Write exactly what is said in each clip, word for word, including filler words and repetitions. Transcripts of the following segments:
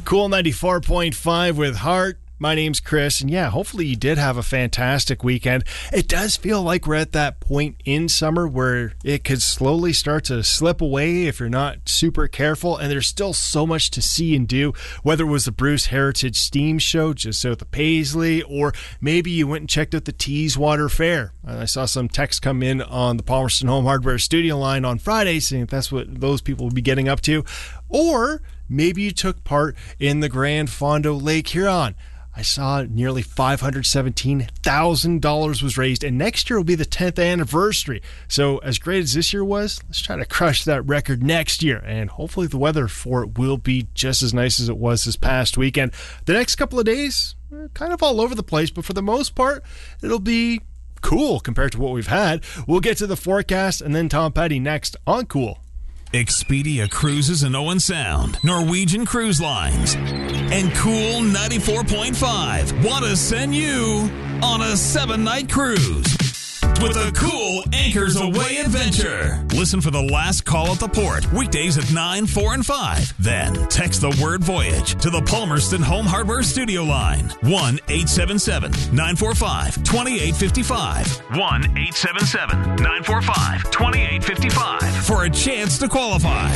Cool ninety-four point five with Heart. My name's Chris, and yeah, hopefully you did have a fantastic weekend. It does feel like we're at that point in summer where it could slowly start to slip away if you're not super careful, and there's still so much to see and do, whether it was the Bruce Heritage Steam Show just south of Paisley, or maybe you went and checked out the Teeswater Fair. I saw some text come in on the Palmerston Home Hardware studio line on Friday saying that's what those people will be getting up to. Or maybe you took part in the Grand Fondo Lake Huron. I saw nearly five hundred seventeen thousand dollars was raised, and next year will be the tenth anniversary. So as great as this year was, let's try to crush that record next year, and hopefully the weather for it will be just as nice as it was this past weekend. The next couple of days, kind of all over the place, but for the most part, it'll be cool compared to what we've had. We'll get to the forecast, and then Tom Petty next on Cool. Expedia Cruises in Owen Sound, Norwegian Cruise Lines, and Cool ninety-four point five want to send you on a seven-night cruise with a cool Anchors Away adventure. Listen for the last call at the port, weekdays at nine, four, and five. Then text the word voyage to the Palmerston Home Hardware studio line, one eight seven seven, nine four five, two eight five five, one eight seven seven, nine four five, two eight five five for a chance to qualify.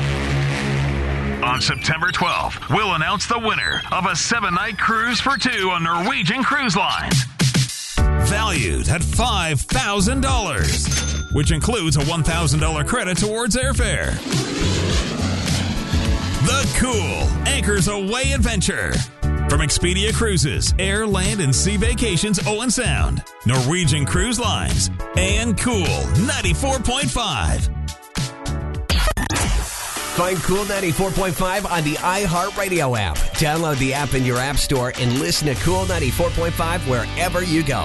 On September twelfth, we'll announce the winner of a seven-night cruise for two on Norwegian Cruise Lines. Valued at five thousand dollars, which includes a one thousand dollars credit towards airfare. The Cool Anchors Away adventure from Expedia Cruises, Air, Land, and Sea Vacations Owen Sound, Norwegian Cruise Lines, and Cool ninety-four point five. Find Cool ninety-four point five on the iHeartRadio app. Download the app in your app store and listen to Cool ninety-four point five wherever you go.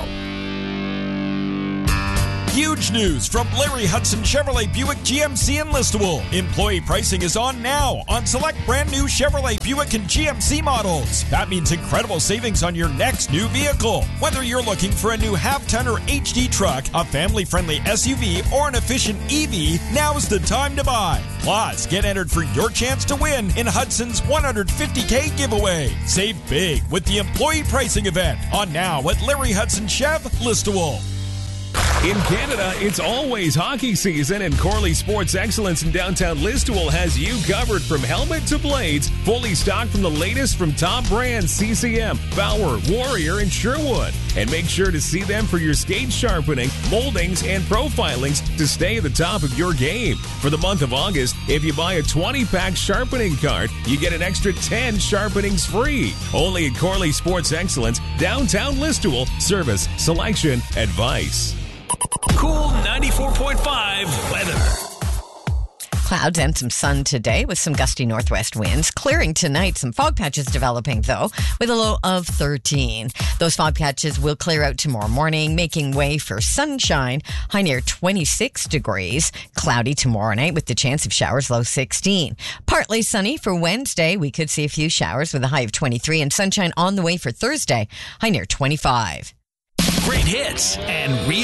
Huge news from Larry Hudson Chevrolet Buick G M C in Listowel. Employee pricing is on now on select brand new Chevrolet Buick and G M C models. That means incredible savings on your next new vehicle. Whether you're looking for a new half-ton or H D truck, a family-friendly S U V, or an efficient E V, now's the time to buy. Plus, get entered for your chance to win in Hudson's one hundred fifty K giveaway. Save big with the employee pricing event on now at Larry Hudson Chev Listowel. In Canada, it's always hockey season, and Corley Sports Excellence in downtown Listowel has you covered from helmet to blades, fully stocked from the latest from top brands C C M, Bauer, Warrior, and Sherwood. And make sure to see them for your skate sharpening, moldings, and profilings to stay at the top of your game. For the month of August, if you buy a twenty-pack sharpening cart, you get an extra ten sharpenings free. Only at Corley Sports Excellence, downtown Listowel. Service, selection, advice. Cool ninety-four point five weather. Clouds and some sun today with some gusty northwest winds. Clearing tonight. Some fog patches developing, though, with a low of thirteen. Those fog patches will clear out tomorrow morning, making way for sunshine. High near twenty-six degrees. Cloudy tomorrow night with the chance of showers, low sixteen. Partly sunny for Wednesday. We could see a few showers with a high of twenty-three, and sunshine on the way for Thursday. High near twenty-five. Great hits and real